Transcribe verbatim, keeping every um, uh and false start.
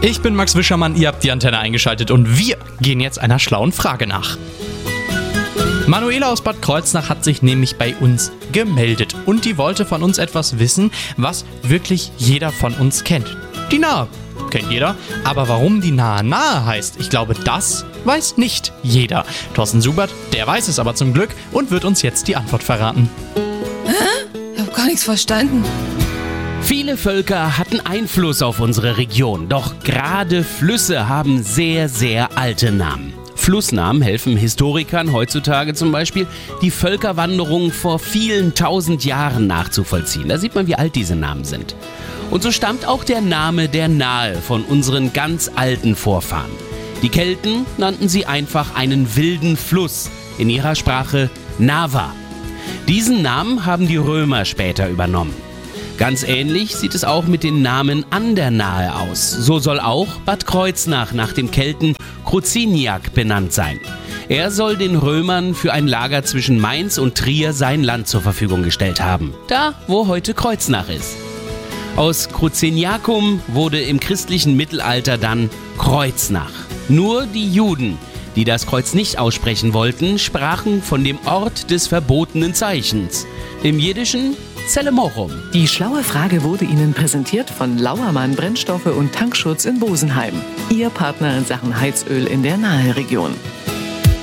Ich bin Max Wischermann, ihr habt die Antenne eingeschaltet und wir gehen jetzt einer schlauen Frage nach. Manuela aus Bad Kreuznach hat sich nämlich bei uns gemeldet und die wollte von uns etwas wissen, was wirklich jeder von uns kennt. Die Nahe kennt jeder, aber warum die Nahe Nahe heißt, ich glaube, das weiß nicht jeder. Thorsten Subert, der weiß es aber zum Glück und wird uns jetzt die Antwort verraten. Hä? Ich hab gar nichts verstanden. Viele Völker hatten Einfluss auf unsere Region, doch gerade Flüsse haben sehr, sehr alte Namen. Flussnamen helfen Historikern heutzutage zum Beispiel, die Völkerwanderung vor vielen tausend Jahren nachzuvollziehen. Da sieht man, wie alt diese Namen sind. Und so stammt auch der Name der Nahe von unseren ganz alten Vorfahren. Die Kelten nannten sie einfach einen wilden Fluss, in ihrer Sprache Nava. Diesen Namen haben die Römer später übernommen. Ganz ähnlich sieht es auch mit den Namen an der Nahe aus. So soll auch Bad Kreuznach nach dem Kelten Kruziniak benannt sein. Er soll den Römern für ein Lager zwischen Mainz und Trier sein Land zur Verfügung gestellt haben. Da, wo heute Kreuznach ist. Aus Cruziniacum wurde im christlichen Mittelalter dann Kreuznach. Nur die Juden, die das Kreuz nicht aussprechen wollten, sprachen von dem Ort des verbotenen Zeichens. Im Jiddischen Zellemochum. Die schlaue Frage wurde Ihnen präsentiert von Lauermann Brennstoffe und Tankschutz in Bosenheim. Ihr Partner in Sachen Heizöl in der Nahe Region.